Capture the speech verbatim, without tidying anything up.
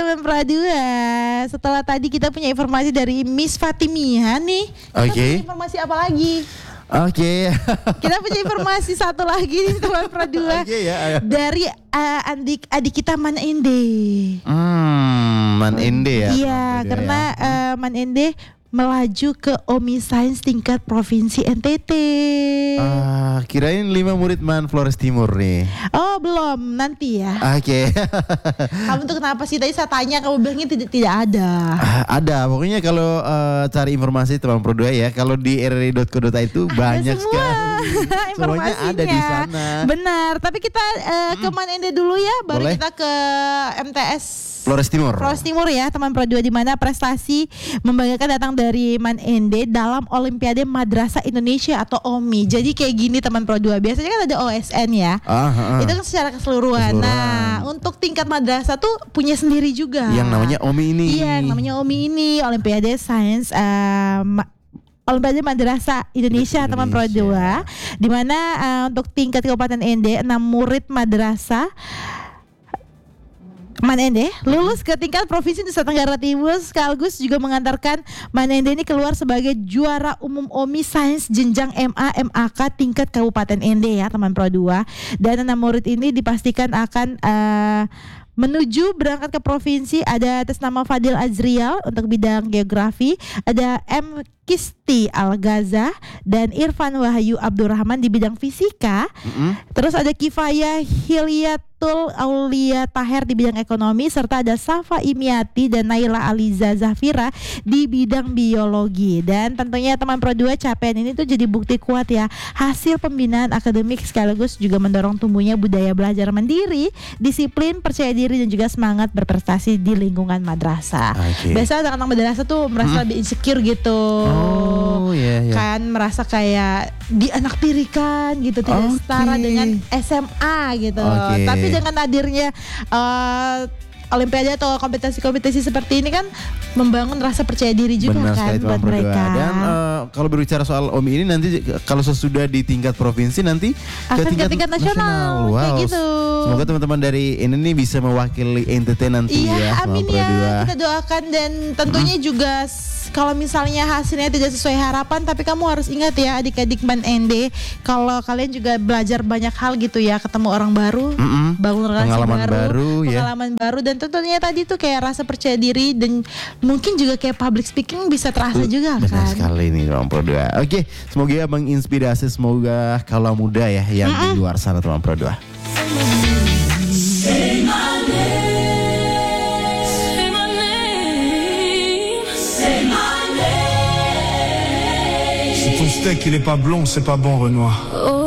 teman Pro dua. Setelah tadi kita punya informasi dari Miss Fatimia nih. Kita Oke. punya informasi apa lagi? Oke. Kita punya informasi satu lagi nih teman Pro dua. Oke ya, ayo. Dari uh, adik adik kita Man Ende. Hmm, Man Ende ya. Iya, teman Pro dua karena ya. uh, Man Ende melaju ke Omi Sains tingkat provinsi N T T. Ah, kirain lima murid Man Flores Timur nih. Oh belum, nanti ya. Oke. Kamu tuh kenapa sih tadi saya tanya kamu bilangnya tidak tidak ada. Ah, ada, pokoknya kalau eh, cari informasi teman Pro dua ya, kalau di r r i dot co dot i d itu banyak semua sekali. Semuanya ada di sana. Benar, tapi kita uh, ke Man Ende dulu ya, baru Boleh. kita ke M T S Flores Timur. Flores Timur ya teman Pro dua, di mana prestasi membanggakan datang dari Man Ende dalam Olimpiade Madrasah Indonesia atau O M I. Jadi kayak gini teman Pro dua, biasanya kan ada O S N ya. Ah, ah, ah. Itu kan secara keseluruhan. Keseluruhan. Nah, untuk tingkat madrasah tuh punya sendiri juga. Yang namanya O M I ini. Iya, yang namanya O M I ini, Olimpiade Sains eh, Ma- Olimpiade Madrasah Indonesia, Indonesia. teman Pro dua, di mana eh, untuk tingkat Kabupaten Ende enam murid madrasah Man Ende lulus ke tingkat provinsi Nusa Tenggara Timur, sekaligus juga mengantarkan Man Ende ini keluar sebagai juara umum O M I Sains jenjang M A M A K tingkat Kabupaten Ende ya teman Pro dua. Dan enam murid ini dipastikan akan eh, menuju berangkat ke provinsi. Ada atas nama Fadil Azrial untuk bidang geografi, ada M Kisti Al-Gaza dan Irfan Wahyu Abdurrahman di bidang fisika. Mm-mm. Terus ada Kifayah Hilyatul Aulia Taher di bidang ekonomi, serta ada Safa Imiati dan Naila Aliza Zafira di bidang biologi. Dan tentunya teman Pro dua, capaian ini tuh jadi bukti kuat ya, hasil pembinaan akademik sekaligus juga mendorong tumbuhnya budaya belajar mandiri, disiplin, percaya diri dan juga semangat berprestasi di lingkungan madrasah. Oke. Biasa anak-anak madrasah tuh merasa lebih insecure gitu. Oh, iya, iya. Kan merasa kayak dianaktirikan gitu, tidak Oke. setara dengan S M A gitu. Oke. Tapi dengan hadirnya uh, Olimpiade atau kompetisi-kompetisi seperti ini kan membangun rasa percaya diri juga. Benar kan sekali teman buat Pro dua. mereka. Dan eh, kalau berbicara soal O M I ini nanti kalau sesudah di tingkat provinsi nanti Akan ke tingkat nasional, Wow. kayak gitu. Semoga teman-teman dari ini nih bisa mewakili N T T nanti Iya, ya. teman amin Pro ya. dua. Kita doakan, dan tentunya juga s- kalau misalnya hasilnya tidak sesuai harapan, tapi kamu harus ingat ya adik-adik Man Ende, kalau kalian juga belajar banyak hal gitu ya, ketemu orang baru, Mm-mm. bangun relasi Pengalaman baru, baru, ya. pengalaman baru, dan tentunya tadi tuh kayak rasa percaya diri dan mungkin juga kayak public speaking bisa terasa juga Benar kan. sekali nih teman Pro dua. Oke, semoga ya menginspirasi semoga kaula muda ya yang di luar sana teman Pro dua. Si ton steak il est pas blond, c'est pas bon, Renoir.